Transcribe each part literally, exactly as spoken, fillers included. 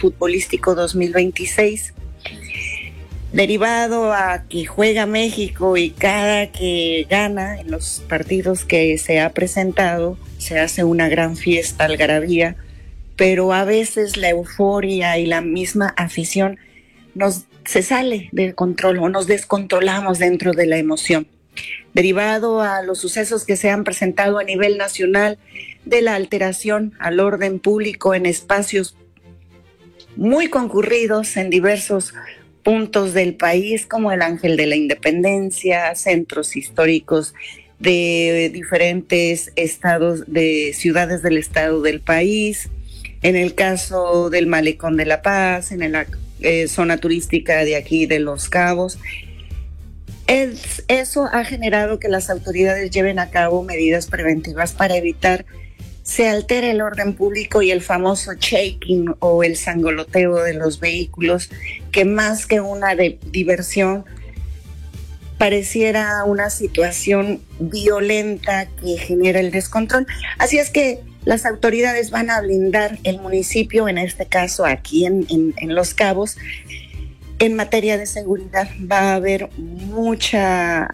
futbolístico dos mil veintiséis. Derivado a que juega México y cada que gana en los partidos que se ha presentado, se hace una gran fiesta, algarabía, pero a veces la euforia y la misma afición nos se sale del control o nos descontrolamos dentro de la emoción. Derivado a los sucesos que se han presentado a nivel nacional de la alteración al orden público en espacios muy concurridos en diversos puntos del país, como el Ángel de la Independencia, centros históricos de diferentes estados, de ciudades del estado del país, en el caso del Malecón de La Paz, en la eh, zona turística de aquí de Los Cabos. Es, eso ha generado que las autoridades lleven a cabo medidas preventivas para evitar se altere el orden público y el famoso shaking o el sangoloteo de los vehículos, que más que una de diversión pareciera una situación violenta que genera el descontrol. Así es que las autoridades van a blindar el municipio, en este caso aquí en, en, en Los Cabos, en materia de seguridad. Va a haber mucha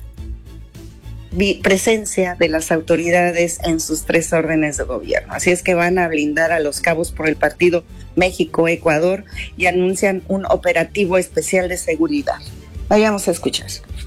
presencia de las autoridades en sus tres órdenes de gobierno. Así es que van a blindar a Los Cabos por el partido México-Ecuador y anuncian un operativo especial de seguridad. Vayamos a escuchar.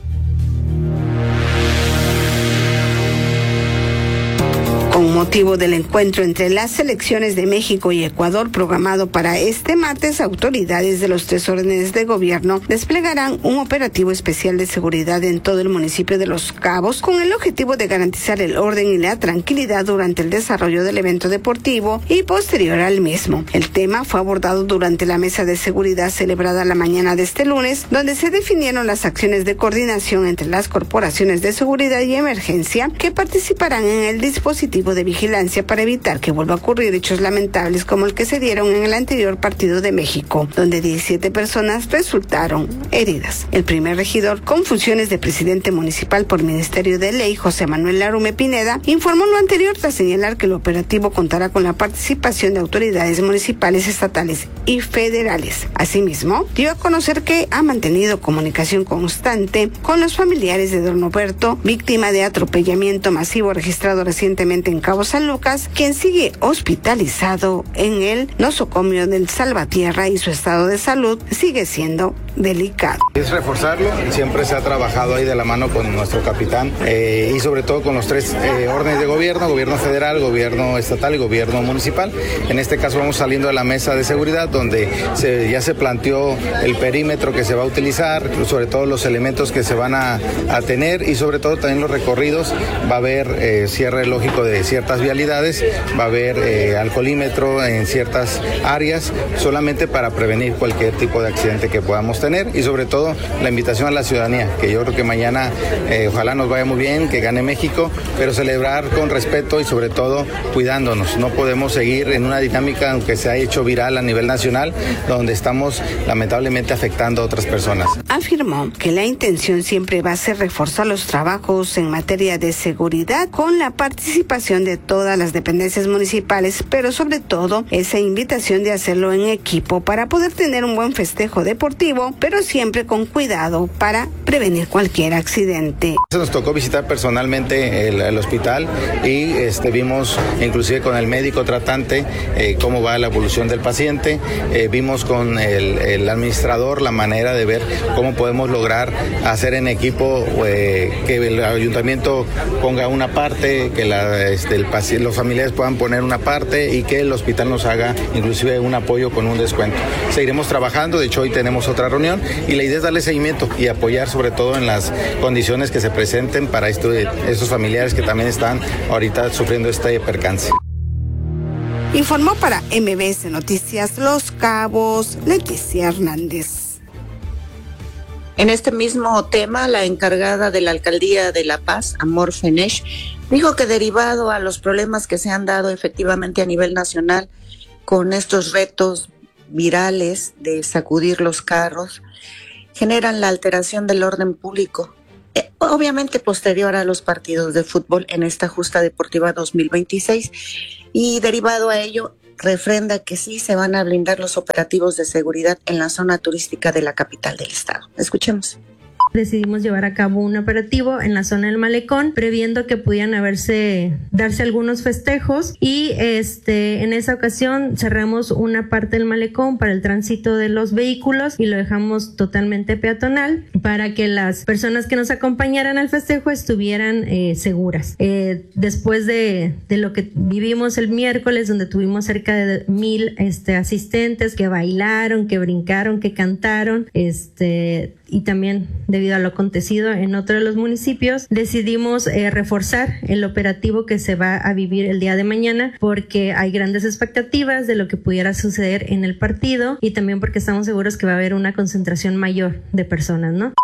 Con motivo del encuentro entre las selecciones de México y Ecuador programado para este martes, autoridades de los tres órdenes de gobierno desplegarán un operativo especial de seguridad en todo el municipio de Los Cabos con el objetivo de garantizar el orden y la tranquilidad durante el desarrollo del evento deportivo y posterior al mismo. El tema fue abordado durante la mesa de seguridad celebrada la mañana de este lunes, donde se definieron las acciones de coordinación entre las corporaciones de seguridad y emergencia que participarán en el dispositivo de vigilancia para evitar que vuelva a ocurrir hechos lamentables como el que se dieron en el anterior partido de México, donde diecisiete personas resultaron heridas. El primer regidor, con funciones de presidente municipal por Ministerio de Ley, José Manuel Larume Pineda, informó lo anterior tras señalar que el operativo contará con la participación de autoridades municipales, estatales y federales. Asimismo, dio a conocer que ha mantenido comunicación constante con los familiares de don Roberto, víctima de atropellamiento masivo registrado recientemente en Cabo San Lucas, quien sigue hospitalizado en el nosocomio del Salvatierra y su estado de salud sigue siendo delicado. Es reforzarlo, siempre se ha trabajado ahí de la mano con nuestro capitán eh, y sobre todo con los tres eh, órdenes de gobierno, gobierno federal, gobierno estatal y gobierno municipal. En este caso vamos saliendo de la mesa de seguridad donde se, ya se planteó el perímetro que se va a utilizar, sobre todo los elementos que se van a, a tener y sobre todo también los recorridos. Va a haber eh, cierre lógico de ciertas vialidades, va a haber eh, alcoholímetro en ciertas áreas solamente para prevenir cualquier tipo de accidente que podamos tener y sobre todo la invitación a la ciudadanía, que yo creo que mañana eh, ojalá nos vaya muy bien, que gane México, pero celebrar con respeto y sobre todo cuidándonos. No podemos seguir en una dinámica que se ha hecho viral a nivel nacional, donde estamos lamentablemente afectando a otras personas. Afirmó que la intención siempre va a ser reforzar los trabajos en materia de seguridad con la participación de todas las dependencias municipales, pero sobre todo esa invitación de hacerlo en equipo para poder tener un buen festejo deportivo, pero siempre con cuidado para prevenir cualquier accidente. Nos tocó visitar personalmente el, el hospital y este, vimos inclusive con el médico tratante eh, cómo va la evolución del paciente, eh, vimos con el, el administrador la manera de ver cómo podemos lograr hacer en equipo eh, que el ayuntamiento ponga una parte, que la, este, el paciente, los familiares puedan poner una parte y que el hospital nos haga inclusive un apoyo con un descuento. Seguiremos trabajando, de hecho hoy tenemos otra reunión y la idea es darle seguimiento y apoyar sobre todo en las condiciones que se presenten para esto, estos familiares que también están ahorita sufriendo este percance. Informó para M B S Noticias Los Cabos, Leticia Hernández. En este mismo tema, la encargada de la Alcaldía de La Paz, Amor Fenesh, dijo que derivado a los problemas que se han dado efectivamente a nivel nacional con estos retos virales de sacudir los carros, generan la alteración del orden público, eh, obviamente posterior a los partidos de fútbol en esta justa deportiva dos mil veintiséis, y derivado a ello refrenda que sí se van a blindar los operativos de seguridad en la zona turística de la capital del estado. Escuchemos. Decidimos llevar a cabo un operativo en la zona del Malecón, previendo que pudieran haberse, darse algunos festejos, y este, en esa ocasión cerramos una parte del Malecón para el tránsito de los vehículos y lo dejamos totalmente peatonal para que las personas que nos acompañaran al festejo estuvieran eh, seguras. Eh, después de, de lo que vivimos el miércoles, donde tuvimos cerca de mil este, asistentes que bailaron, que brincaron, que cantaron, este, y también debido a lo acontecido en otro de los municipios, decidimos eh, reforzar el operativo que se va a vivir el día de mañana, porque hay grandes expectativas de lo que pudiera suceder en el partido y también porque estamos seguros que va a haber una concentración mayor de personas, ¿no?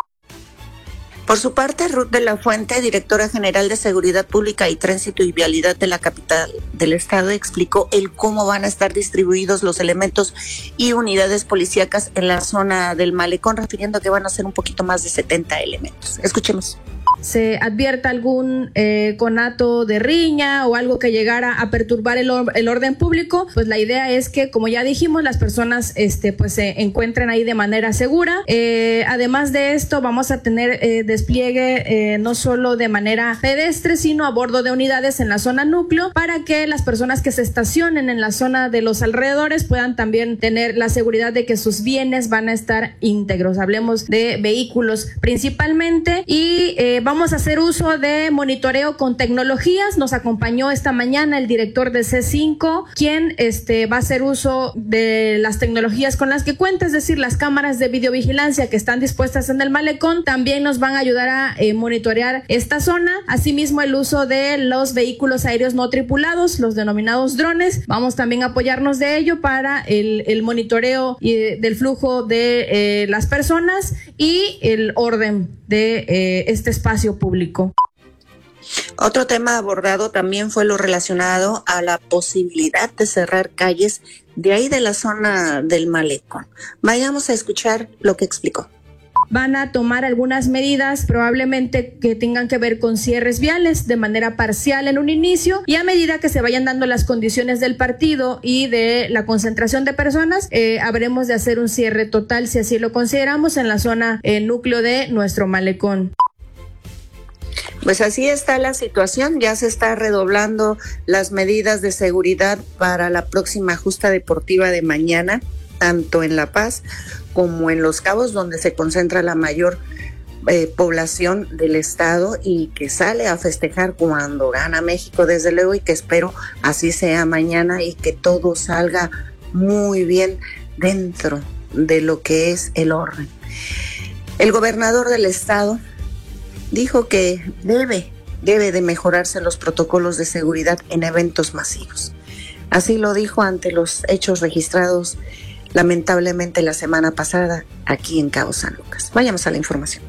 Por su parte, Ruth de la Fuente, directora general de Seguridad Pública y Tránsito y Vialidad de la capital del estado, explicó el cómo van a estar distribuidos los elementos y unidades policíacas en la zona del Malecón, refiriendo que van a ser un poquito más de setenta elementos. Escuchemos. Se advierta algún eh, conato de riña o algo que llegara a perturbar el, or el orden público, pues la idea es que, como ya dijimos, las personas este, pues se encuentren ahí de manera segura. Eh, además de esto, vamos a tener eh, despliegue eh, no solo de manera pedestre, sino a bordo de unidades en la zona núcleo, para que las personas que se estacionen en la zona de los alrededores puedan también tener la seguridad de que sus bienes van a estar íntegros. Hablemos de vehículos principalmente, y eh, vamos a hacer uso de monitoreo con tecnologías. Nos acompañó esta mañana el director de C cinco, quien este, va a hacer uso de las tecnologías con las que cuenta, es decir, las cámaras de videovigilancia que están dispuestas en el Malecón también nos van a ayudar a eh, monitorear esta zona. Asimismo, el uso de los vehículos aéreos no tripulados, los denominados drones, vamos también a apoyarnos de ello para el, el monitoreo y del flujo de eh, las personas y el orden de eh, este espacio público. Otro tema abordado también fue lo relacionado a la posibilidad de cerrar calles de ahí de la zona del Malecón. Vayamos a escuchar lo que explicó. Van a tomar algunas medidas probablemente que tengan que ver con cierres viales de manera parcial en un inicio, y a medida que se vayan dando las condiciones del partido y de la concentración de personas, eh, habremos de hacer un cierre total, si así lo consideramos, en la zona eh, núcleo de nuestro Malecón. Pues así está la situación, ya se está redoblando las medidas de seguridad para la próxima justa deportiva de mañana, tanto en La Paz como en Los Cabos, donde se concentra la mayor eh, población del estado y que sale a festejar cuando gana México, desde luego, y que espero así sea mañana y que todo salga muy bien dentro de lo que es el orden. El gobernador del estado dijo que debe, debe de mejorarse los protocolos de seguridad en eventos masivos. Así lo dijo ante los hechos registrados lamentablemente la semana pasada aquí en Cabo San Lucas. Vayamos a la información.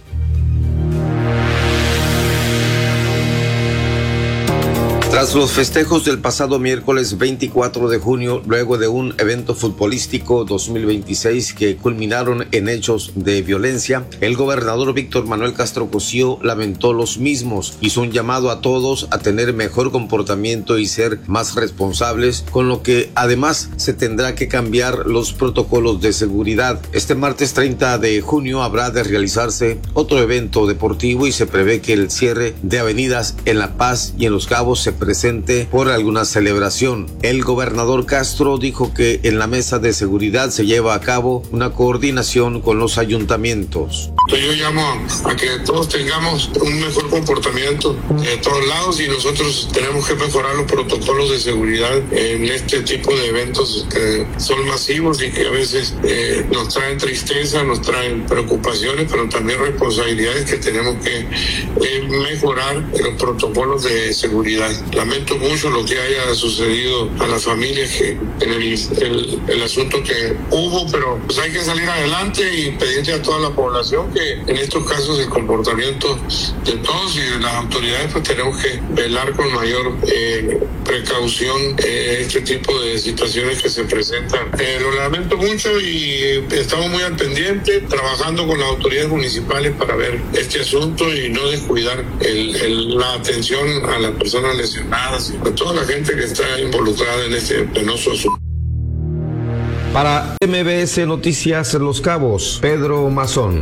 Tras los festejos del pasado miércoles veinticuatro de junio, luego de un evento futbolístico dos mil veintiséis que culminaron en hechos de violencia, el gobernador Víctor Manuel Castro Cosío lamentó los mismos, hizo un llamado a todos a tener mejor comportamiento y ser más responsables, con lo que además se tendrá que cambiar los protocolos de seguridad. Este martes treinta de junio habrá de realizarse otro evento deportivo y se prevé que el cierre de avenidas en La Paz y en Los Cabos se presente por alguna celebración. El gobernador Castro dijo que en la mesa de seguridad se lleva a cabo una coordinación con los ayuntamientos. Yo llamo a que todos tengamos un mejor comportamiento de todos lados, y nosotros tenemos que mejorar los protocolos de seguridad en este tipo de eventos que son masivos y que a veces eh, nos traen tristeza, nos traen preocupaciones, pero también responsabilidades que tenemos que eh, mejorar los protocolos de seguridad. Lamento mucho lo que haya sucedido a las familias que en el, el, el asunto que hubo, pero pues hay que salir adelante y pedirle a toda la población que en estos casos el comportamiento de todos y de las autoridades pues tenemos que velar con mayor eh, precaución eh, este tipo de situaciones que se presentan. Eh, lo lamento mucho y estamos muy al pendiente, trabajando con las autoridades municipales para ver este asunto y no descuidar el, el, la atención a las personas lesionadas y a toda la gente que está involucrada en este penoso asunto. Para M B S Noticias Los Cabos, Pedro Mazón.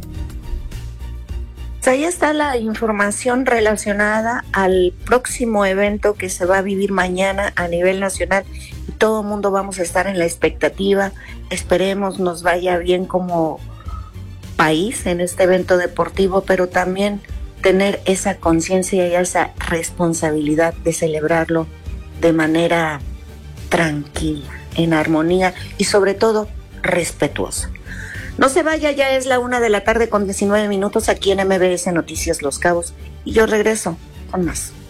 Ahí está la información relacionada al próximo evento que se va a vivir mañana a nivel nacional. Todo el mundo vamos a estar en la expectativa. Esperemos nos vaya bien como país en este evento deportivo, pero también tener esa conciencia y esa responsabilidad de celebrarlo de manera tranquila, en armonía y sobre todo respetuosa. No se vaya, ya es la una de la tarde con diecinueve minutos aquí en M B S Noticias Los Cabos y yo regreso con más.